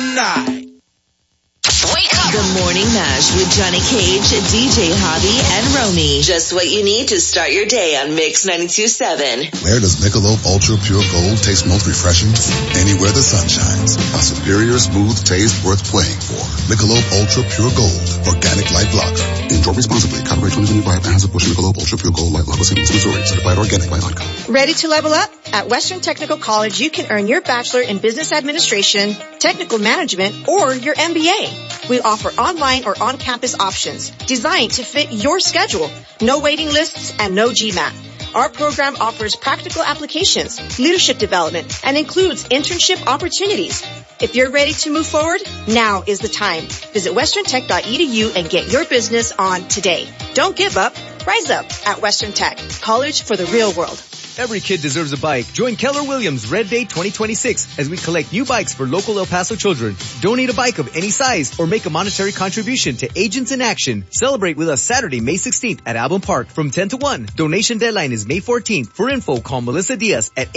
overnight. Wake up! The Morning Mash with Johnny Cage, DJ Hobby, and Romy. Just what you need to start your day on Mix 92.7. Where does Michelob Ultra Pure Gold taste most refreshing? Anywhere the sun shines. A superior smooth taste worth playing for. Michelob Ultra Pure Gold, organic light lager. Enjoy responsibly. Copyright 2025. Anheuser-Busch Michelob Ultra Pure Gold Light Lager, St. Louis, Missouri. Certified organic by vodka. Ready to level up? At Western Technical College, you can earn your Bachelor in Business Administration, Technical Management, or your MBA. We offer online or on-campus options designed to fit your schedule. No waiting lists and no GMAT. Our program offers practical applications, leadership development, and includes internship opportunities. If you're ready to move forward, now is the time. Visit westerntech.edu and get your business on today. Don't give up. Rise up at Western Tech. College for the real world. Every kid deserves a bike. Join Keller Williams Red Day 2026 as we collect new bikes for local El Paso children. Donate a bike of any size or make a monetary contribution to Agents in Action. Celebrate with us Saturday, May 16th at Album Park from 10 to 1. Donation deadline is May 14th. For info, call Melissa Diaz at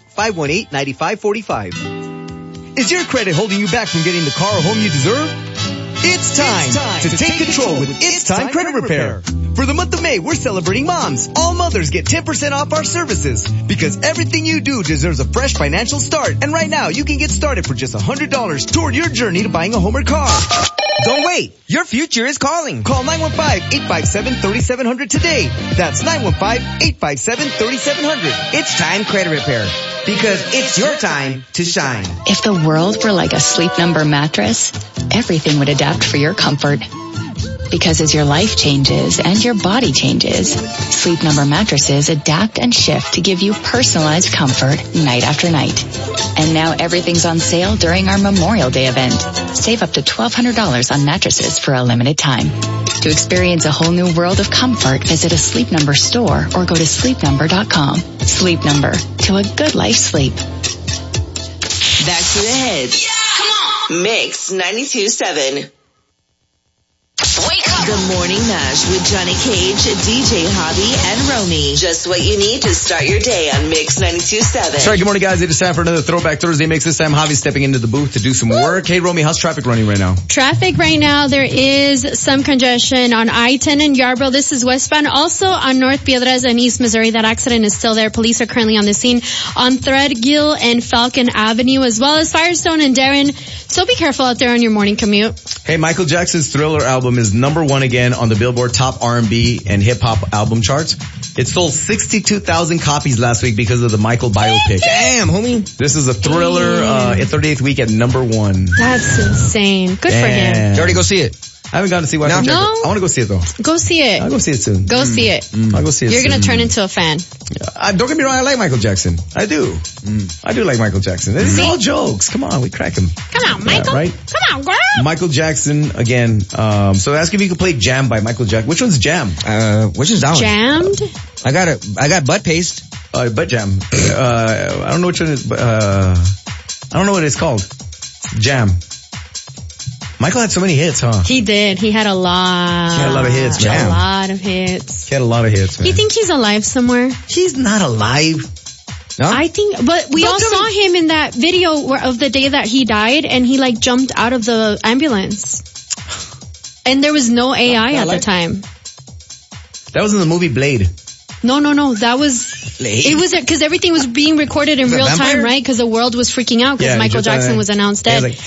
808-518-9545. Is your credit holding you back from getting the car or home you deserve? It's time to take control with It's Time Credit Repair. For the month of May, we're celebrating moms. All mothers get 10% off our services because everything you do deserves a fresh financial start. And right now, you can get started for just $100 toward your journey to buying a home or car. Don't wait. Your future is calling. Call 915-857-3700 today. That's 915-857-3700. It's Time Credit Repair. Because it's your time to shine. If the world were like a Sleep Number mattress, everything would adapt for your comfort. Because as your life changes and your body changes, Sleep Number mattresses adapt and shift to give you personalized comfort night after night. And now everything's on sale during our Memorial Day event. Save up to $1,200 on mattresses for a limited time. To experience a whole new world of comfort, visit a Sleep Number store or go to sleepnumber.com. Sleep Number, to a good life's sleep. Back to the hits. Yeah! Come on! Mix 92.7. Wake up! The Morning Mash with Johnny Cage, DJ Hobby, and Romy. Just what you need to start your day on Mix 92.7. That's right. Good morning, guys. It is time for another Throwback Thursday mix. This time, Javi stepping into the booth to do some work. Hey, Romy, how's traffic running right now? Traffic right now, there is some congestion on I-10 and Yarborough. This is westbound. Also on North Piedras and East Missouri, that accident is still there. Police are currently on the scene on Threadgill and Falcon Avenue, as well as Firestone and Darren. So be careful out there on your morning commute. Hey, Michael Jackson's Thriller album is #1 again on the Billboard Top R&B and Hip Hop album charts. It sold 62,000 copies last week because of the Michael biopic. Damn, homie. This is a Thriller, 38th week at #1. That's insane. Good for him. Did you already go see it? I haven't gotten to see Michael Jackson. No? I want to go see it though. Go see it. I'll go see it soon. Go see it. I'll go see it You're soon. going to turn into a fan. Don't get me wrong, I like Michael Jackson. I do. I do like Michael Jackson. These are all jokes. Come on, we crack him. Come on, Michael. Yeah, right? Come on, girl. Michael Jackson, again. So ask if you could play Jam by Michael Jackson. Which one's Jam? Which is that one? Jammed? I got butt paste. Butt Jam. I don't know which one is, I don't know what it's called. Jam. Michael had so many hits, huh? He did. He had a lot. He had a lot of hits, man. A lot of hits. He had a lot of hits, man. You think he's alive somewhere? He's not alive. No? I think, but we all saw him in that video of the day that he died, and he like jumped out of the ambulance. And there was no AI at the time. That was in the movie Blade. No. That was, it was, cause everything was being recorded in real time, right? Cause the world was freaking out cause Michael Jackson was announced dead. Like,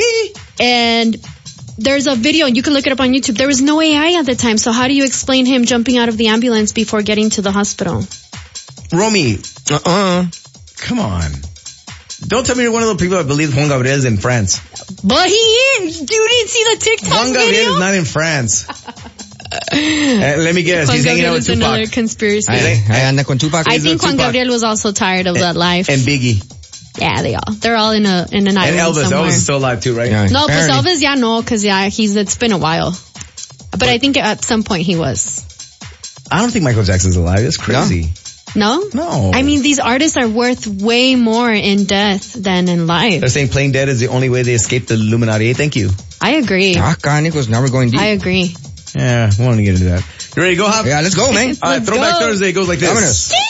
and there's a video, and you can look it up on YouTube. There was no AI at the time, so how do you explain him jumping out of the ambulance before getting to the hospital? Romy. Come on. Don't tell me you're one of the people that believe Juan Gabriel is in France. But he is. You didn't see the TikTok Juan video? Gabriel is not in France. Let me guess. He's hanging out with Tupac. Another conspiracy. Anda con Tupac. I think Juan Gabriel was also tired of that life. And Biggie. Yeah, they're all in an island and Elvis. somewhere. Elvis is still alive too, right? Yeah, no, but Elvis, cause it's been a while. But I think at some point he was. I don't think Michael Jackson's alive. That's crazy. No? No. I mean, these artists are worth way more in death than in life. They're saying playing dead is the only way they escape the Illuminati. Thank you. I agree. Nicholas, now we're going deep. I agree. Yeah, we want to get into that. You ready to go, Hop? Yeah, let's go, man. All right, Throwback Thursday goes like this. Vámonos.